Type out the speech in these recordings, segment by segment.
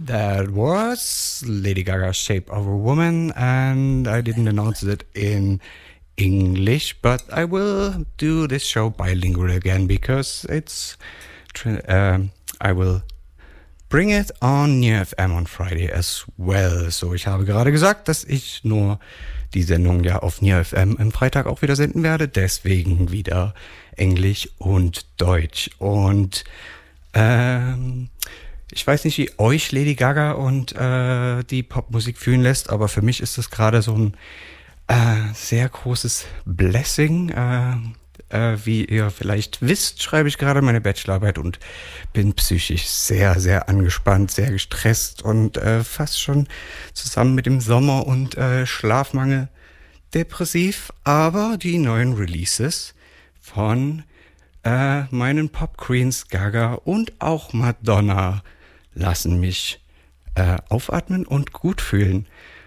That was Lady Gaga's Shape of a Woman, and I didn't announce it in English, but I will do this show bilingual again because I will bring it on Near FM on Friday as well. So, ich habe gerade gesagt, dass ich nur die Sendung ja auf Near FM am Freitag auch wieder senden werde, deswegen wieder Englisch und Deutsch. Und ich weiß nicht, wie euch Lady Gaga und die Popmusik fühlen lässt, aber für mich ist das gerade so ein sehr großes Blessing. Wie ihr vielleicht wisst, schreibe ich gerade meine Bachelorarbeit und bin psychisch sehr, sehr angespannt, sehr gestresst und fast schon zusammen mit dem Sommer und Schlafmangel depressiv. Aber die neuen Releases von meinen Pop-Queens Gaga und auch Madonna lassen mich aufatmen und gut fühlen.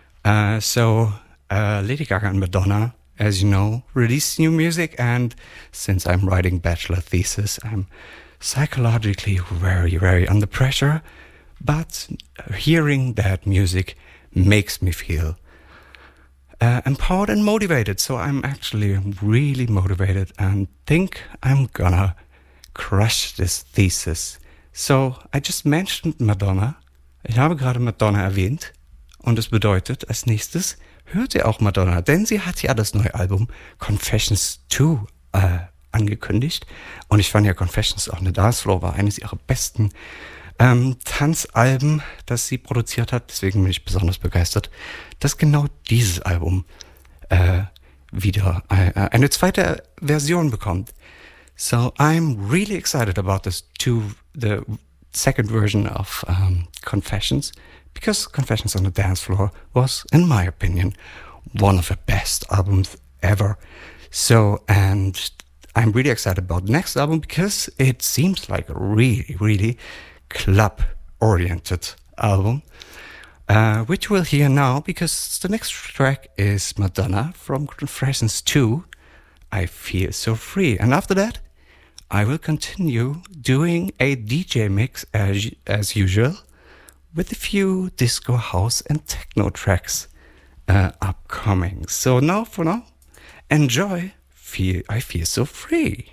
Lady Gaga and Madonna, as you know, released new music, and since I'm writing bachelor thesis, I'm psychologically very, very under pressure, but hearing that music makes me feel empowered and motivated, so I'm actually really motivated and think I'm gonna crush this thesis. So, I just mentioned Madonna. Ich habe gerade Madonna erwähnt und es bedeutet, als nächstes hört ihr auch Madonna, denn sie hat ja das neue Album Confessions 2 angekündigt und ich fand ja Confessions auch eine Dance Floor war eines ihrer besten Tanzalben, das sie produziert hat, deswegen bin ich besonders begeistert, dass genau dieses Album wieder eine zweite Version bekommt. So I'm really excited about the second version of Confessions, because Confessions on the Dance Floor was, in my opinion, one of the best albums ever. So, and I'm really excited about the next album because it seems like a really, really club-oriented album, which we'll hear now because the next track is Madonna from Confessions 2, I Feel So Free. And after that, I will continue doing a DJ mix as usual, with a few disco, house and techno tracks upcoming. So now, for now, enjoy I Feel So Free.